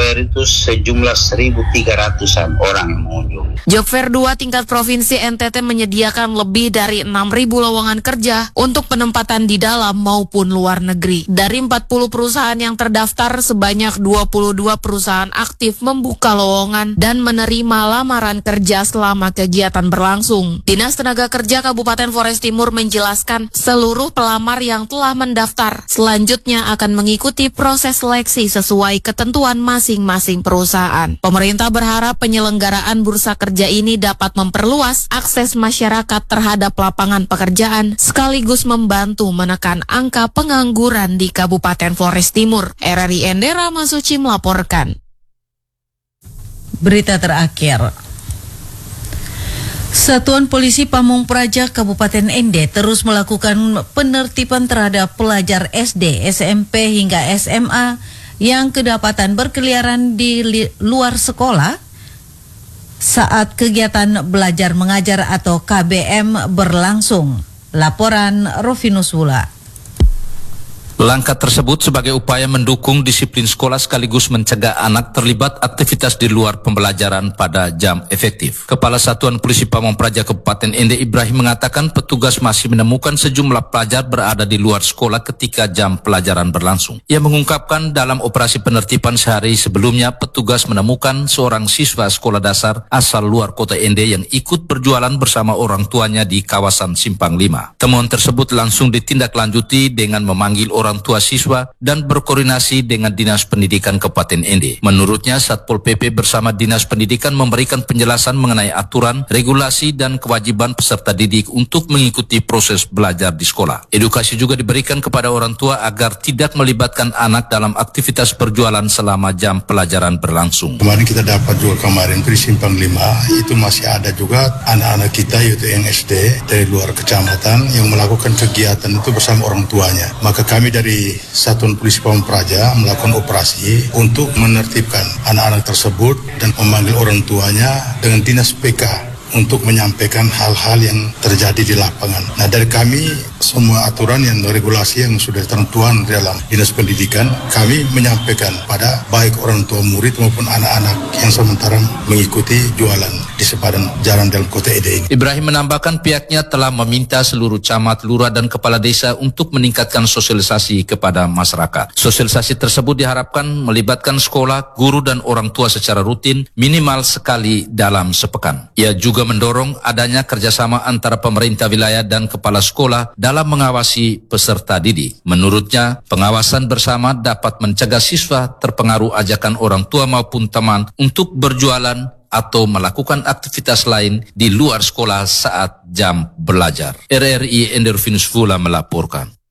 Fair itu sejumlah 1.300-an orang yang mengunjungi. Job Fair 2 tingkat provinsi NTT menyediakan lebih dari 6.000 lowongan kerja untuk penempatan di dalam maupun luar negeri. Dari 40 perusahaan yang terdaftar, sebanyak 22 perusahaan aktif membuka lowongan dan menerima lamaran kerja selama kegiatan berlangsung. Dinas Tenaga Kerja Kabupaten Flores Timur menjelaskan seluruh pelamar yang telah mendaftar selanjutnya akan mengikuti proses seleksi sesuai ketentuan masing-masing perusahaan. Pemerintah berharap penyelenggaraan bursa kerja ini dapat memperluas akses masyarakat terhadap lapangan pekerjaan sekaligus membantu menekan angka pengangguran di Kabupaten Flores Timur. RRI Endera Masuci melaporkan. Berita terakhir. Satuan Polisi Pamung Praja Kabupaten Ende terus melakukan penertiban terhadap pelajar SD, SMP hingga SMA yang kedapatan berkeliaran di luar sekolah saat kegiatan belajar mengajar atau KBM berlangsung. Laporan Rovinus Wula. Langkah tersebut sebagai upaya mendukung disiplin sekolah sekaligus mencegah anak terlibat aktivitas di luar pembelajaran pada jam efektif. Kepala Satuan Polisi Pamung Praja Kabupaten Ende Ibrahim mengatakan petugas masih menemukan sejumlah pelajar berada di luar sekolah ketika jam pelajaran berlangsung. Ia mengungkapkan dalam operasi penertiban sehari sebelumnya petugas menemukan seorang siswa sekolah dasar asal luar kota Ende yang ikut berjualan bersama orang tuanya di kawasan Simpang 5. Temuan tersebut langsung ditindaklanjuti dengan memanggil orang tua siswa dan berkoordinasi dengan Dinas Pendidikan Kabupaten Ende. Menurutnya, Satpol PP bersama Dinas Pendidikan memberikan penjelasan mengenai aturan, regulasi, dan kewajiban peserta didik untuk mengikuti proses belajar di sekolah. Edukasi juga diberikan kepada orang tua agar tidak melibatkan anak dalam aktivitas perjualan selama jam pelajaran berlangsung. Kemarin kita dapat juga di Simpang 5, itu masih ada juga anak-anak kita yaitu yang SD dari luar kecamatan yang melakukan kegiatan itu bersama orang tuanya. Maka kami dari Satuan Polisi Pamung Praja melakukan operasi untuk menertibkan anak-anak tersebut dan memanggil orang tuanya dengan Dinas PK untuk menyampaikan hal-hal yang terjadi di lapangan. Nah, dari kami semua aturan yang regulasi yang sudah tertentuan dalam Dinas Pendidikan, kami menyampaikan pada baik orang tua murid maupun anak-anak yang sementara mengikuti jualan di sepadan jalan dalam kota Ede ini. Ibrahim menambahkan pihaknya telah meminta seluruh camat, lurah, dan kepala desa untuk meningkatkan sosialisasi kepada masyarakat. Sosialisasi tersebut diharapkan melibatkan sekolah, guru, dan orang tua secara rutin minimal sekali dalam sepekan. Ia juga mendorong adanya kerjasama antara pemerintah wilayah dan kepala sekolah dalam mengawasi peserta didik. Menurutnya, pengawasan bersama dapat mencegah siswa terpengaruh ajakan orang tua maupun teman untuk berjualan atau melakukan aktivitas lain di luar sekolah saat jam belajar. RRI Ender Finus Vula melaporkan.